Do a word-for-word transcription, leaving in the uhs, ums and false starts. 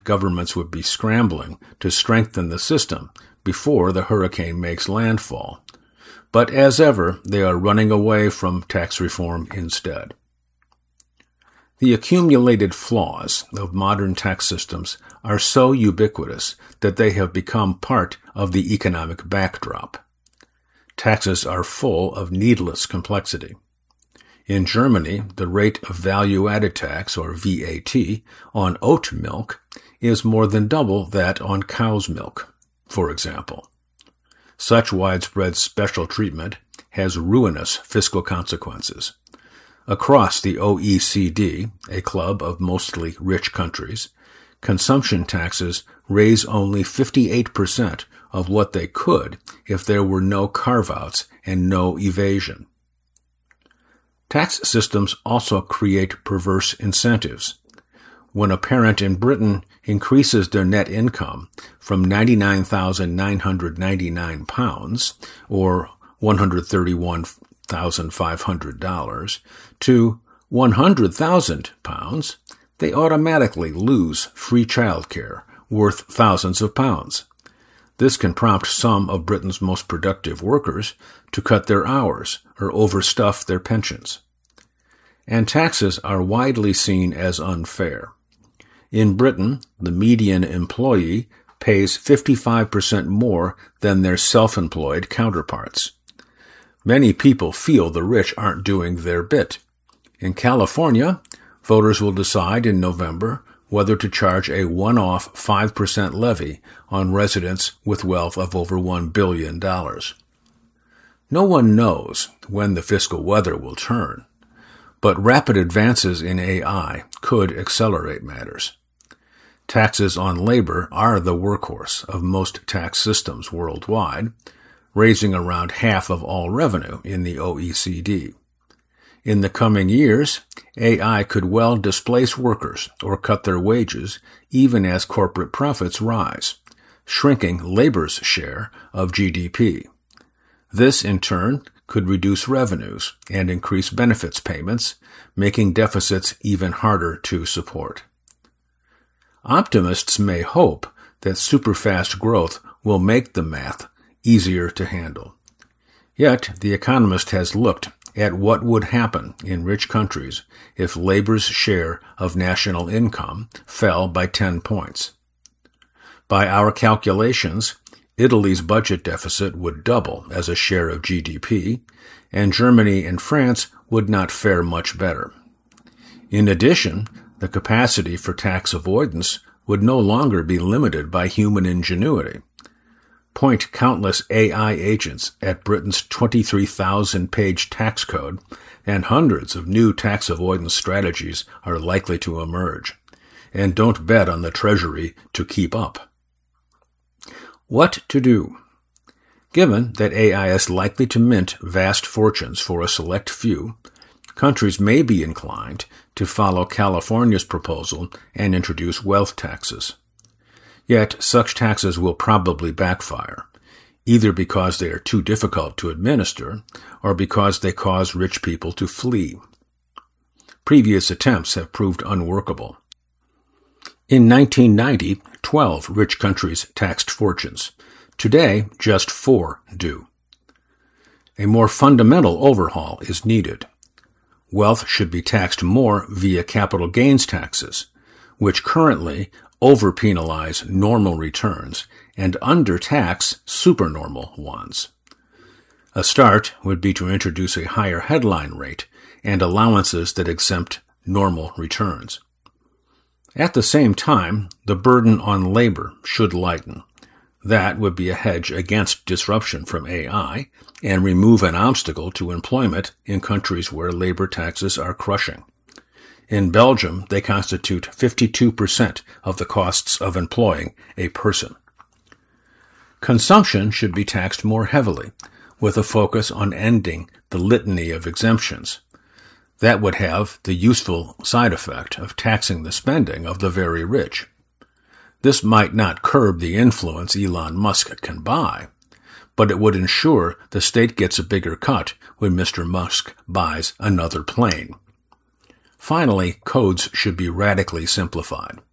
governments would be scrambling to strengthen the system before the hurricane makes landfall. But as ever, they are running away from tax reform instead. The accumulated flaws of modern tax systems are so ubiquitous that they have become part of the economic backdrop. Taxes are full of needless complexity. In Germany, the rate of value-added tax, or V A T, on oat milk is more than double that on cow's milk, for example. Such widespread special treatment has ruinous fiscal consequences. Across the O E C D, a club of mostly rich countries, consumption taxes raise only fifty-eight percent of what they could if there were no carve-outs and no evasion. Tax systems also create perverse incentives. When a parent in Britain increases their net income from ninety-nine thousand nine hundred ninety-nine pounds, or one hundred thirty-one thousand five hundred dollars, to one hundred thousand pounds, they automatically lose free childcare worth thousands of pounds. This can prompt some of Britain's most productive workers to cut their hours or overstuff their pensions. And taxes are widely seen as unfair. In Britain, the median employee pays fifty-five percent more than their self-employed counterparts. Many people feel the rich aren't doing their bit. In California, voters will decide in November whether to charge a one-off five percent levy on residents with wealth of over one billion dollars. No one knows when the fiscal weather will turn, but rapid advances in A I could accelerate matters. Taxes on labor are the workhorse of most tax systems worldwide, raising around half of all revenue in the O E C D. In the coming years, A I could well displace workers or cut their wages even as corporate profits rise, shrinking labor's share of G D P. This, in turn, could reduce revenues and increase benefits payments, making deficits even harder to support. Optimists may hope that superfast growth will make the math easier to handle. Yet, the Economist has looked at what would happen in rich countries if labor's share of national income fell by ten points. By our calculations, Italy's budget deficit would double as a share of G D P, and Germany and France would not fare much better. In addition, the capacity for tax avoidance would no longer be limited by human ingenuity. Point countless A I agents at Britain's twenty-three thousand page tax code, and hundreds of new tax avoidance strategies are likely to emerge. And don't bet on the Treasury to keep up. What to do? Given that A I is likely to mint vast fortunes for a select few, countries may be inclined to follow California's proposal and introduce wealth taxes. Yet such taxes will probably backfire, either because they are too difficult to administer or because they cause rich people to flee. Previous attempts have proved unworkable. In nineteen ninety, twelve rich countries taxed fortunes. Today, just four do. A more fundamental overhaul is needed. Wealth should be taxed more via capital gains taxes, which currently over-penalize normal returns and under-tax supernormal ones. A start would be to introduce a higher headline rate and allowances that exempt normal returns. At the same time, the burden on labor should lighten. That would be a hedge against disruption from A I and remove an obstacle to employment in countries where labor taxes are crushing. In Belgium, they constitute fifty-two percent of the costs of employing a person. Consumption should be taxed more heavily, with a focus on ending the litany of exemptions. That would have the useful side effect of taxing the spending of the very rich. This might not curb the influence Elon Musk can buy, but it would ensure the state gets a bigger cut when Mister Musk buys another plane. Finally, codes should be radically simplified.